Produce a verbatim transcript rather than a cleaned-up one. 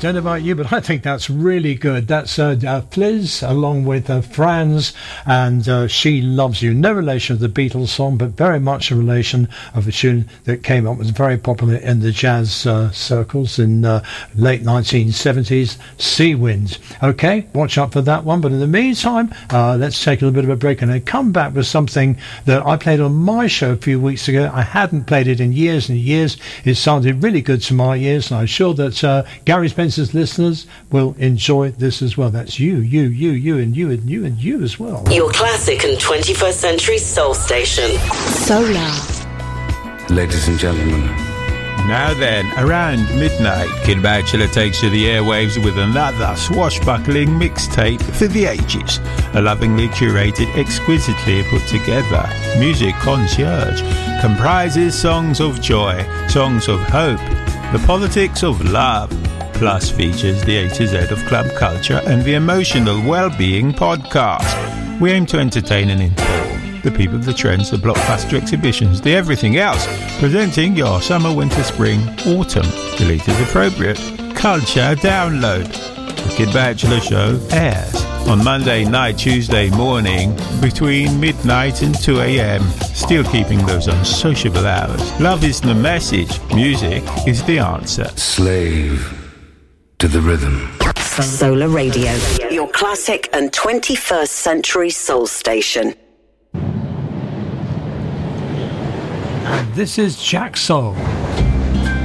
don't know about you, but I think that's really good. That's uh, uh, Fliz along with uh, Franz and uh, She Loves You. No relation to the Beatles song, but very much a relation of a tune that came up, was very popular in the jazz uh, circles in uh, late nineteen seventies, Sea Winds. Okay, watch out for that one. But in the meantime, uh, let's take a little bit of a break and then come back with something that I played on my show a few weeks ago. I hadn't played it in years and years. It sounded really good to my ears, and I'm sure that uh, Gary Spencer's listeners will enjoy this as well. That's you, you, you, you, and you, and you, and you as well. Your classic and twenty-first century soul station. Solar. Ladies and gentlemen. Now then, around midnight, Kid Bachelor takes to the airwaves with another swashbuckling mixtape for the ages. A lovingly curated, exquisitely put together music concierge comprises songs of joy, songs of hope, the politics of love, plus features the A to Z of club culture and the emotional well-being podcast. We aim to entertain and inform the people, the trends, the blockbuster exhibitions, the everything else, presenting your summer, winter, spring, autumn, deleted appropriate, culture download. The Kid Bachelor Show airs on Monday night, Tuesday morning, between midnight and two a.m, still keeping those unsociable hours. Love is the message, music is the answer. Slave to the rhythm. Solar Radio, your classic and twenty-first century soul station. And this is Jack Soul.